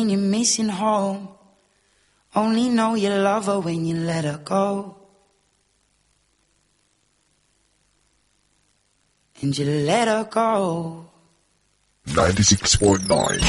You're missing home. Only know you love her when you let her go. And you let her go. 96.9